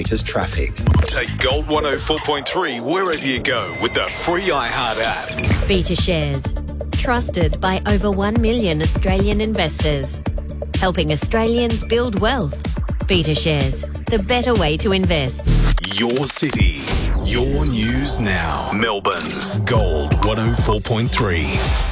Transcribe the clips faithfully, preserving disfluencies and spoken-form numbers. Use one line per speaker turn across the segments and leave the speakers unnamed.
Meters traffic.
Take Gold one oh four point three wherever you go with the free iHeart app.
Beta Shares. Trusted by over one million Australian investors. Helping Australians build wealth. Beta Shares. The better way to invest.
Your city. Your news now. Melbourne's Gold one oh four point three.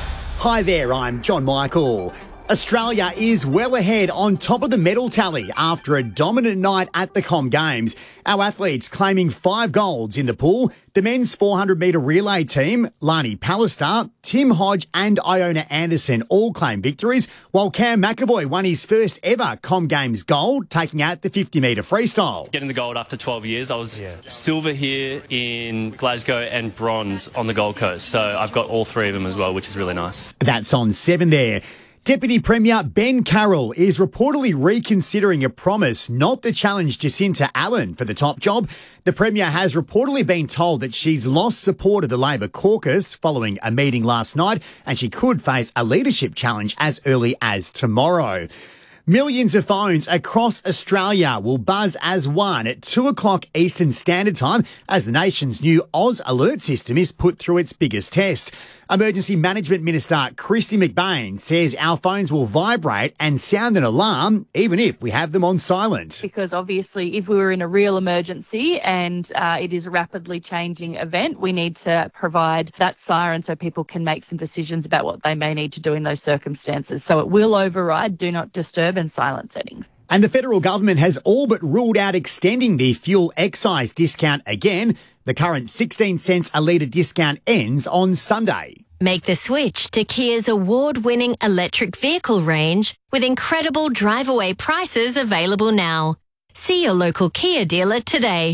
Hi there, I'm John Michael. Australia is well ahead on top of the medal tally after a dominant night at the Com Games. Our athletes claiming five golds in the pool. The men's four hundred metre relay team, Lani Pallister, Tim Hodge and Iona Anderson all claim victories, while Cam McAvoy won his first ever Com Games gold, taking out the fifty metre freestyle.
Getting the gold after twelve years. I was yeah. silver here in Glasgow and bronze on the Gold Coast. So I've got all three of them as well, which is really nice.
That's on seven there. Deputy Premier Ben Carroll is reportedly reconsidering a promise not to challenge Jacinta Allen for the top job. The Premier has reportedly been told that she's lost support of the Labor caucus following a meeting last night, and she could face a leadership challenge as early as tomorrow. Millions of phones across Australia will buzz as one at two o'clock Eastern Standard Time as the nation's new Oz Alert system is put through its biggest test. Emergency Management Minister Kristy McBain says our phones will vibrate and sound an alarm even if we have them on silent.
Because obviously if we were in a real emergency and uh, it is a rapidly changing event, we need to provide that siren so people can make some decisions about what they may need to do in those circumstances. So it will override Do Not Disturb and silent settings.
And the federal government has all but ruled out extending the fuel excise discount again. The current sixteen cents a litre discount ends on Sunday.
Make the switch to Kia's award-winning electric vehicle range with incredible drive-away prices available now. See your local Kia dealer today.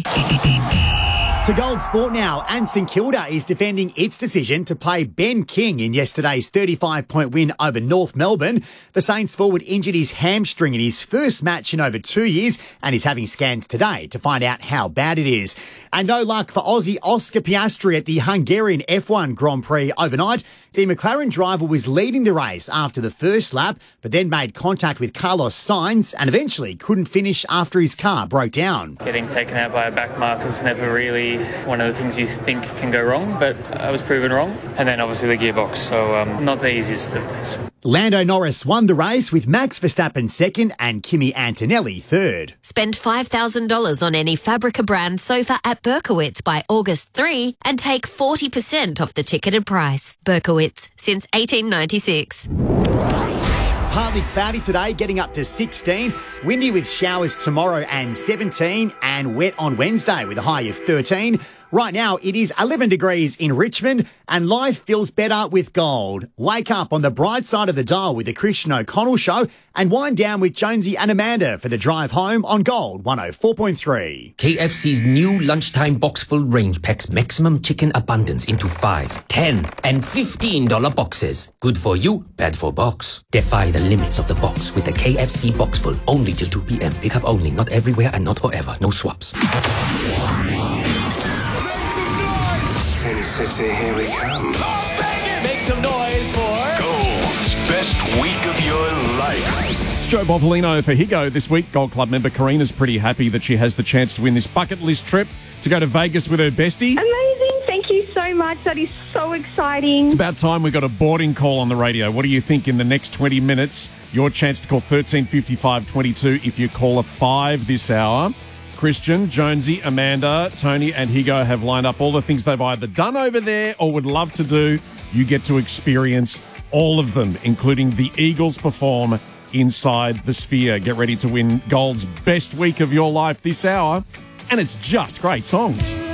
To Gold Sport now, and St Kilda is defending its decision to play Ben King in yesterday's thirty-five point win over North Melbourne. The Saints forward injured his hamstring in his first match in over two years and is having scans today to find out how bad it is. And no luck for Aussie Oscar Piastri at the Hungarian F one Grand Prix overnight. The McLaren driver was leading the race after the first lap, but then made contact with Carlos Sainz and eventually couldn't finish after his car broke down.
Getting taken out by a back marker is never really one of the things you think can go wrong, but I was proven wrong. And then obviously the gearbox, so um, not the easiest of days.
Lando Norris won the race with Max Verstappen second and Kimi Antonelli third.
Spend five thousand dollars on any Fabrica brand sofa at Berkowitz by August third and take forty percent off the ticketed price. Berkowitz, since eighteen ninety-six.
Partly cloudy today, getting up to sixteen. Windy with showers tomorrow and seventeen. And wet on Wednesday with a high of thirteen. Right now, it is eleven degrees in Richmond and life feels better with gold. Wake up on the bright side of the dial with the Christian O'Connell Show and wind down with Jonesy and Amanda for the drive home on Gold one oh four point three.
K F C's new lunchtime box full range packs maximum chicken abundance into five, ten and fifteen dollar boxes. Good for you, bad for box. Defy the limits of the box with the K F C box full only till two p.m. Pick up only, not everywhere and not forever. No swaps.
Sin City, here we come.
Make some noise for
Gold's best week of your life.
It's Joe Bopolino for Higo this week. Gold Club member Karina's pretty happy that she has the chance to win this bucket list trip to go to Vegas with her bestie.
Amazing. Thank you so much. That is so exciting.
It's about time we got a boarding call on the radio. What do you think in the next twenty minutes? Your chance to call thirteen fifty-five twenty-two if you call a five this hour. Christian, Jonesy, Amanda, Tony and Higo have lined up all the things they've either done over there or would love to do. You get to experience all of them, including the Eagles perform inside the Sphere. Get ready to win Gold's best week of your life this hour. And it's just great songs.